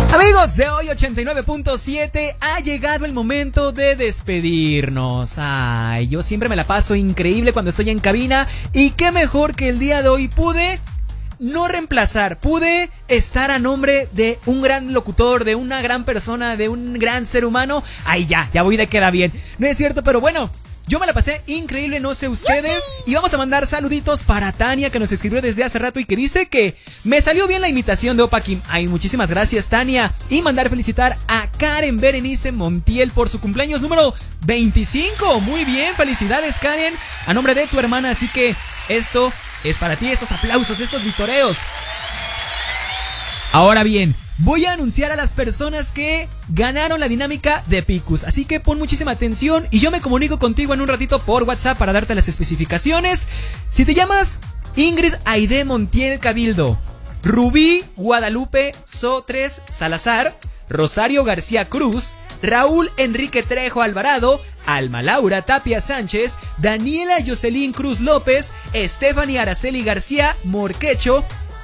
Amigos de hoy 89.7, ha llegado el momento de despedirnos. Ay, yo siempre me la paso increíble cuando estoy en cabina, y qué mejor que el día de hoy pude no reemplazar, pude estar a nombre de un gran locutor, de una gran persona, de un gran ser humano. Ay, ya voy de queda bien. No es cierto, pero bueno, yo me la pasé increíble, no sé ustedes. Y vamos a mandar saluditos para Tania, que nos escribió desde hace rato y que dice que me salió bien la imitación de Opa Kim. Ay, muchísimas gracias, Tania. Y mandar felicitar a Karen Berenice Montiel por su cumpleaños número 25. Muy bien, felicidades, Karen, a nombre de tu hermana. Así que esto es para ti, estos aplausos, estos vitoreos. Ahora bien, voy a anunciar a las personas que ganaron la dinámica de Picus, así que pon muchísima atención y yo me comunico contigo en un ratito por WhatsApp para darte las especificaciones. Si te llamas Ingrid Aide Montiel Cabildo, Rubí Guadalupe Sotres Salazar, Rosario García Cruz, Raúl Enrique Trejo Alvarado, Alma Laura Tapia Sánchez, Daniela Jocelyn Cruz López, Stephanie Araceli García Morquecho,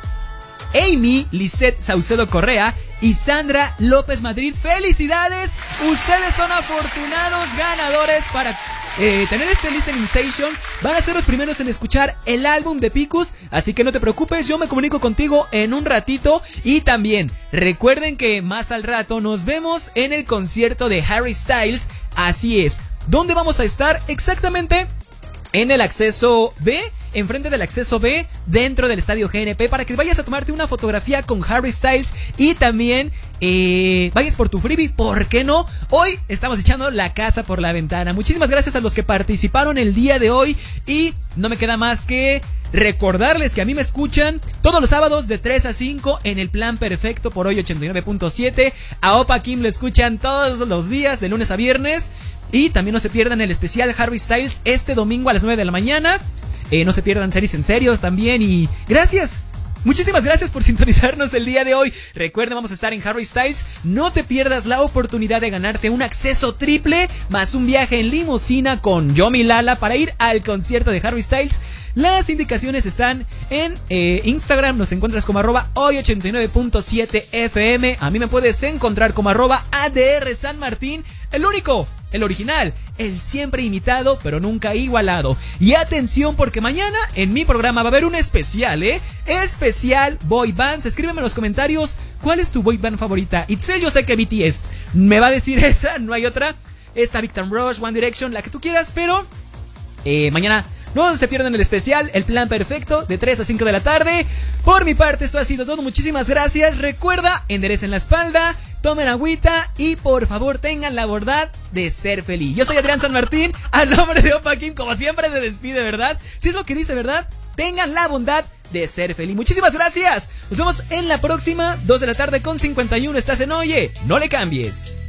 Amy Lisette Saucedo Correa y Sandra López Madrid. ¡Felicidades! Ustedes son afortunados ganadores para tener este listening station. Van a ser los primeros en escuchar el álbum de Picus, así que no te preocupes, yo me comunico contigo en un ratito. Y también recuerden que más al rato nos vemos en el concierto de Harry Styles. Así es, ¿dónde vamos a estar? Exactamente en el acceso B, enfrente del acceso B, dentro del estadio GNP, para que vayas a tomarte una fotografía con Harry Styles y también vayas por tu freebie, ¿por qué no? Hoy estamos echando la casa por la ventana. Muchísimas gracias a los que participaron el día de hoy y no me queda más que recordarles que a mí me escuchan todos los sábados de 3 a 5 en el Plan Perfecto por hoy 89.7. A Opa Kim le escuchan todos los días de lunes a viernes y también no se pierdan el especial Harry Styles este domingo a las 9 de la mañana. No se pierdan Series en Serio también. Y gracias, muchísimas gracias por sintonizarnos el día de hoy. Recuerda, vamos a estar en Harry Styles. No te pierdas la oportunidad de ganarte un acceso triple más un viaje en limusina con Yomi Lala para ir al concierto de Harry Styles. Las indicaciones están en Instagram. Nos encuentras como @hoy89.7fm. A mí me puedes encontrar como @ADR San Martín. El único, el original, el siempre imitado, pero nunca igualado. Y atención, porque mañana en mi programa va a haber un especial, especial Boy Bands. Escríbeme en los comentarios cuál es tu boy band favorita. Itzel, yo sé que BTS me va a decir esa, no hay otra. Esta Big Time Rush, One Direction, la que tú quieras, pero mañana no se pierdan el especial, el Plan Perfecto, de 3 a 5 de la tarde. Por mi parte, esto ha sido todo. Muchísimas gracias. Recuerda, enderecen la espalda, tomen agüita y por favor tengan la bondad de ser feliz. Yo soy Adrián San Martín, al nombre de Opa Kim, como siempre se despide, ¿verdad? Si es lo que dice, ¿verdad? Tengan la bondad de ser feliz. Muchísimas gracias. Nos vemos en la próxima, 2 de la tarde con 51. Estás en Oye, no le cambies.